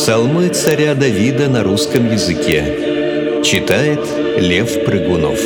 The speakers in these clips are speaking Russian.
Псалмы царя Давида на русском языке. Читает Лев Прыгунов.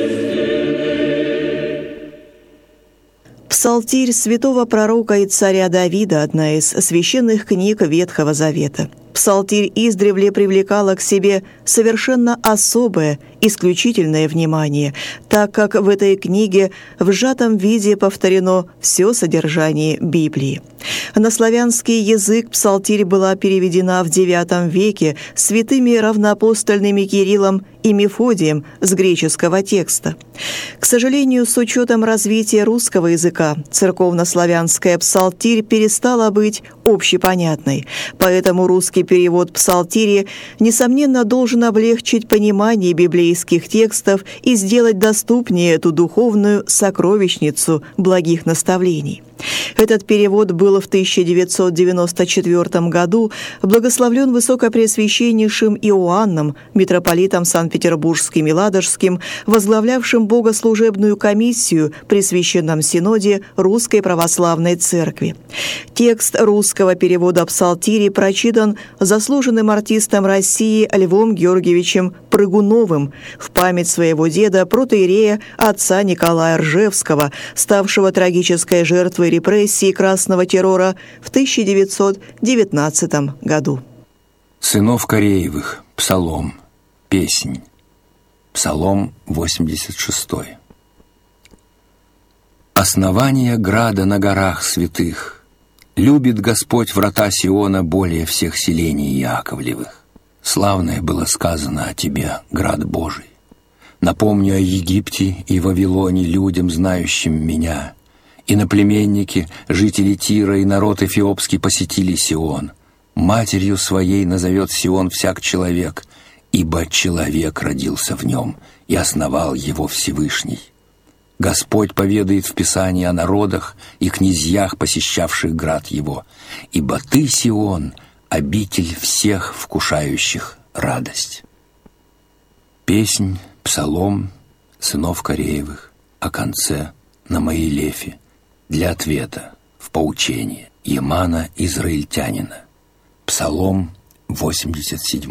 Псалтирь святого пророка и царя Давида – одна из священных книг Ветхого Завета. Псалтирь издревле привлекала к себе совершенно особое, исключительное внимание, так как в этой книге в сжатом виде повторено все содержание Библии. На славянский язык псалтирь была переведена в IX веке святыми равноапостольными Кириллом и Мефодием с греческого текста. К сожалению, с учетом развития русского языка, церковнославянская псалтирь перестала быть общепонятной, поэтому русский перевод псалтири, несомненно, должен облегчить понимание библейских текстов и сделать доступнее эту духовную сокровищницу благих наставлений. Этот перевод был в 1994 году благословлен Высокопреосвященнейшим Иоанном, митрополитом Санкт-Петербургским и Ладожским, возглавлявшим богослужебную комиссию при Священном Синоде Русской Православной Церкви. Текст русского перевода псалтири прочитан заслуженным артистом России Львом Георгиевичем Прыгуновым в память своего деда протоиерея отца Николая Ржевского, ставшего трагической жертвой репрессий красного террора в 1919 году. Сынов Кореевых. Псалом. Песнь. Псалом 86. Основание града на горах святых. Любит Господь врата Сиона более всех селений Яковлевых. Славное было сказано о тебе, град Божий. Напомню о Египте и Вавилоне людям, знающим меня. Иноплеменники, жители Тира и народ эфиопский посетили Сион. Матерью своей назовет Сион всяк человек, ибо человек родился в нем, и основал его Всевышний. Господь поведает в Писании о народах и князьях, посещавших град его, ибо ты, Сион, обитель всех вкушающих радость. Песнь, псалом сынов Кореевых о конце на Моилефе для ответа в поучение Емана Израильтянина. Псалом 87.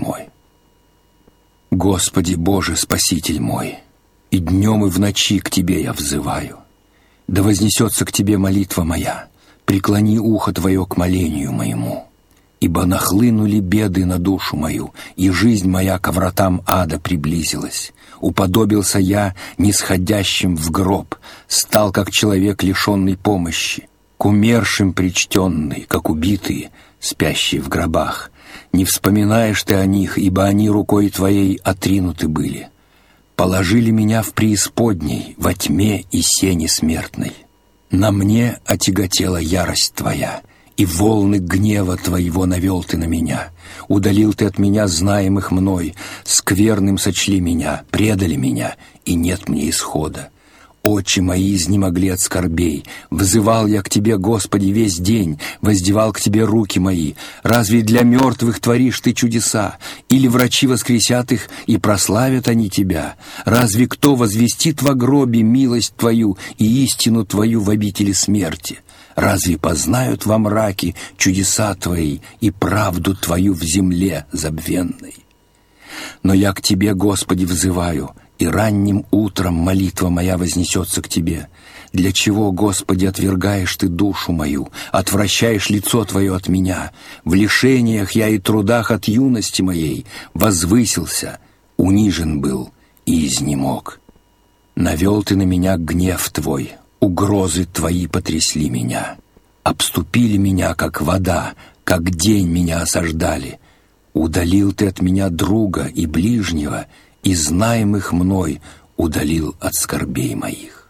Господи Боже, Спаситель мой, и днем и в ночи к Тебе я взываю. Да вознесется к Тебе молитва моя, преклони ухо Твое к молению моему. Ибо нахлынули беды на душу мою, и жизнь моя ко вратам ада приблизилась. Уподобился я нисходящим в гроб, стал как человек, лишенный помощи, к умершим причтенный, как убитые, спящие в гробах. Не вспоминаешь ты о них, ибо они рукой Твоей отринуты были. Положили меня в преисподней, во тьме и сене смертной. На мне отяготела ярость Твоя, и волны гнева Твоего навел Ты на меня. Удалил Ты от меня знаемых мной, скверным сочли меня, предали меня, и нет мне исхода. Очи мои изнемогли от скорбей. Взывал я к Тебе, Господи, весь день, воздевал к Тебе руки мои. Разве для мертвых творишь Ты чудеса? Или врачи воскресят их, и прославят они Тебя? Разве кто возвестит во гробе милость Твою и истину Твою в обители смерти? Разве познают во мраке чудеса Твои и правду Твою в земле забвенной? Но я к Тебе, Господи, взываю, и ранним утром молитва моя вознесется к Тебе. Для чего, Господи, отвергаешь Ты душу мою, отвращаешь лицо Твое от меня? В лишениях я и трудах от юности моей возвысился, унижен был и изнемог. Навел Ты на меня гнев Твой, угрозы Твои потрясли меня. Обступили меня, как вода, как день меня осаждали. Удалил Ты от меня друга и ближнего, и знаемых мной удалил от скорбей моих.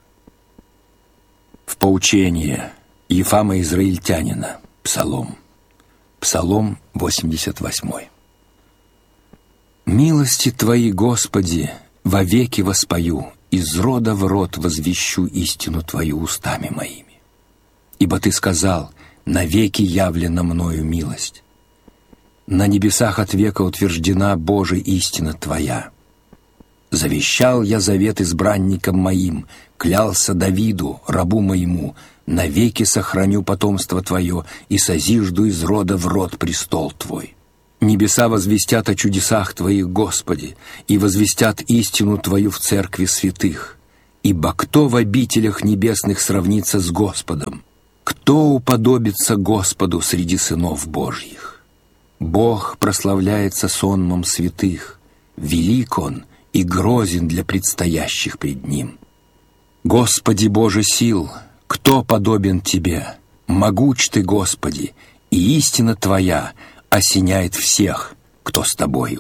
В поучение Ефама Израильтянина. Псалом. Псалом 88. Милости Твои, Господи, вовеки воспою, из рода в род возвещу истину Твою устами моими. Ибо Ты сказал, навеки явлена мною милость. На небесах от века утверждена, Боже, истина Твоя. Завещал я завет избранникам моим, клялся Давиду, рабу моему, навеки сохраню потомство Твое и созижду из рода в род престол Твой. Небеса возвестят о чудесах Твоих, Господи, и возвестят истину Твою в церкви святых. Ибо кто в обителях небесных сравнится с Господом? Кто уподобится Господу среди сынов Божьих? Бог прославляется сонмом святых, велик Он и грозен для предстоящих пред Ним. Господи Боже сил, кто подобен Тебе? Могуч Ты, Господи, и истина Твоя осеняет всех, кто с Тобою.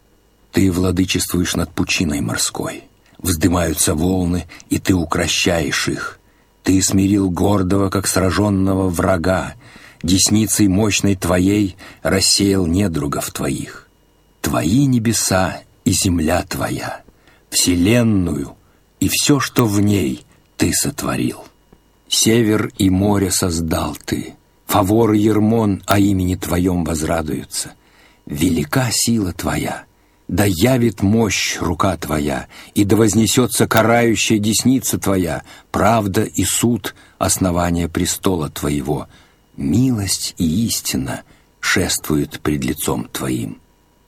Ты владычествуешь над пучиной морской, вздымаются волны, и Ты укрощаешь их. Ты смирил гордого, как сраженного врага, десницей мощной Твоей рассеял недругов Твоих. Твои небеса и земля Твоя, вселенную и все, что в ней, Ты сотворил. Север и море создал Ты, Фавор и Ермон о имени Твоем возрадуются. Велика сила Твоя, да явит мощь рука Твоя, и да вознесется карающая десница Твоя, правда и суд — основание престола Твоего. Милость и истина шествуют пред лицом Твоим.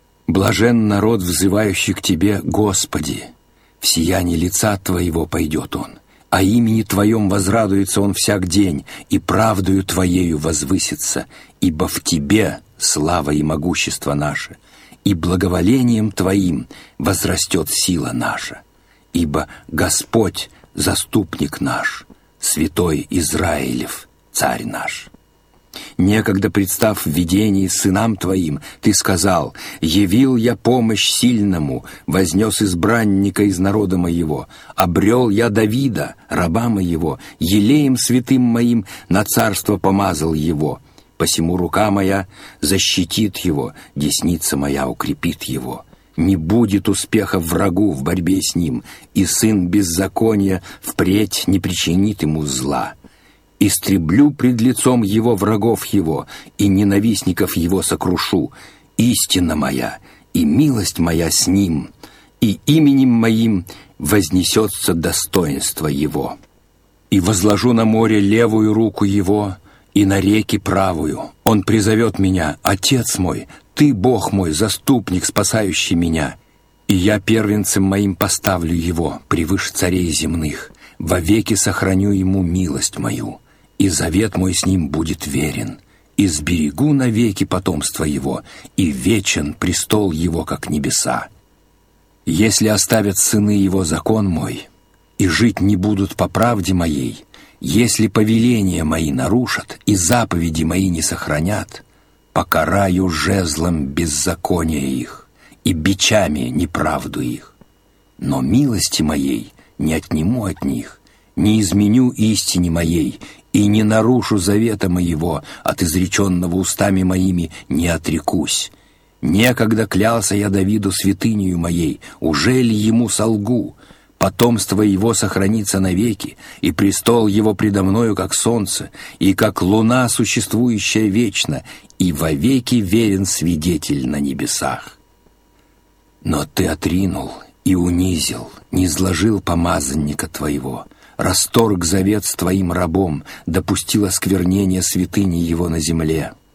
Блажен народ, взывающий к Тебе, Господи, в сиянии лица Твоего пойдет он. О имени Твоем возрадуется он всяк день, и правдою Твоею возвысится, ибо в Тебе слава и могущество наше, и благоволением Твоим возрастет сила наша. Ибо Господь — заступник наш, святой Израилев, царь наш. Некогда, представ в видении сынам Твоим, Ты сказал: «Явил я помощь сильному, вознес избранника из народа моего, обрел я Давида, раба моего, елеем святым моим на царство помазал его. Посему рука моя защитит его, десница моя укрепит его. Не будет успеха врагу в борьбе с ним, и сын беззакония впредь не причинит ему зла. Истреблю пред лицом его врагов его, и ненавистников его сокрушу. Истина моя и милость моя с ним, и именем моим вознесется достоинство его. И возложу на море левую руку его, и на реки правую. Он призовет меня: Отец мой, Ты, Бог мой, заступник, спасающий меня. И я первенцем моим поставлю его превыше царей земных, вовеки сохраню ему милость мою, и завет мой с ним будет верен, и сберегу навеки потомство его, и вечен престол его, как небеса. Если оставят сыны его закон мой, и жить не будут по правде моей, если повеления мои нарушат, и заповеди мои не сохранят, покараю жезлом беззакония их, и бичами неправду их. Но милости моей не отниму от них, не изменю истине моей, и не нарушу завета моего, от изреченного устами моими не отрекусь. Некогда клялся я Давиду святынею моей, уже ли ему солгу? Потомство его сохранится навеки, и престол его предо мною, как солнце, и как луна, существующая вечно, и вовеки верен свидетель на небесах. Но ты отринул и унизил, низложил помазанника твоего, расторг завет с твоим рабом, допустил осквернение святыни его на земле.